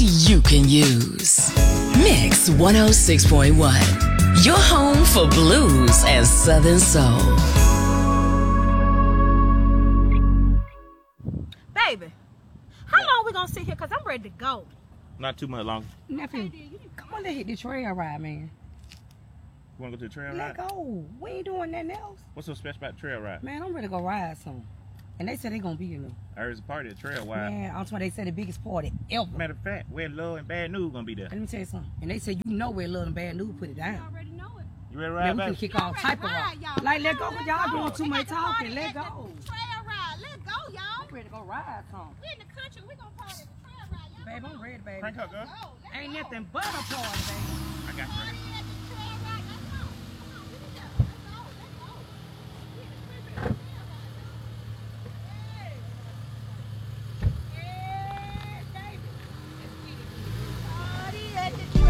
you can use. Mix 106.1, your home for blues and Southern soul. Baby, how long we gonna sit here? Cause I'm ready to go. Not too much longer. Nephew, come on, let's hit the trail ride, man. You want to go to the trail Let ride? go. We ain't doing nothing else. What's so special about the trail ride? Man, I'm ready to go ride some. And they said they gonna be in there. I heard it's a party at trail ride. Man, I'm talking, they said the biggest party ever. Matter of fact, where Love and Bad News gonna be there. Let me tell you something. And they said you know where Love and Bad News put it down. Already know it. You ready to Man, ride, we can baby? kick all type of rock. Like, let go, cause y'all doing too much talking. Let go. Trail ride. Let go, y'all. I'm ready to go ride some. We in the country. We gonna party at the trail ride, y'all. Babe, I'm ready, baby. Crank up, girl. Ain't nothing but a party, baby. I got you.